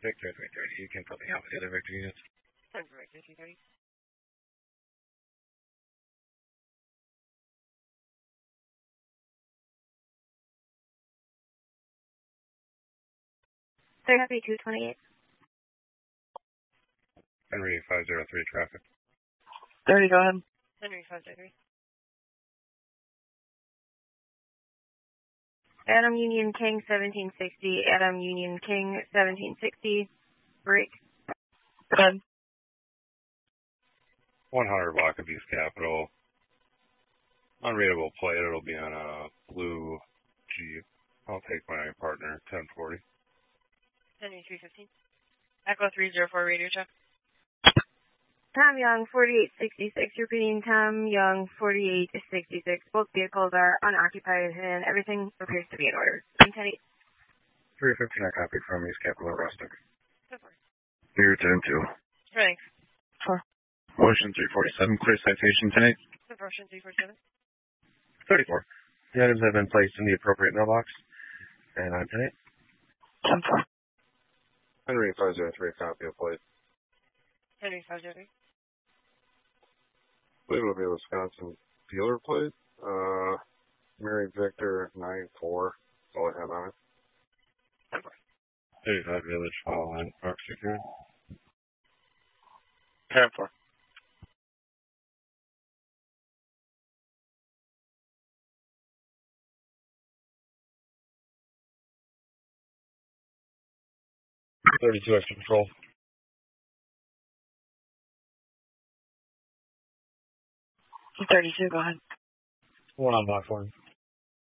Victor 330, you can put me out with the other Victor units. Time for Victor 330. They're happy 228. Henry 503 traffic. 30, go ahead. Henry 503. Adam Union King 1760. Adam Union King 1760. Break. Go ahead. 100 block of East Capitol. Unreadable plate. It'll be on a blue Jeep. I'll take my partner, 1040. Henry 315. Echo 304 radio check. Tom Young 4866. Repeating Tom Young 4866. Both vehicles are unoccupied and everything appears to be in order. 10-8. 315, I copy from East Capitol Rustic. 10-4. Here, 10-2. Frank. 4. Motion 347, clear citation 10-8. Motion 347. 34. The items have been placed in the appropriate mailbox. And I'm 10-8. 10-4. Henry 503, copy of plate. Henry 503. I believe it'll be a Wisconsin dealer plate. Mary Victor 94. That's all I have on it. 35 Village, follow line, Park Secure. 10-4. Extra patrol. 32, go ahead. One on block 1.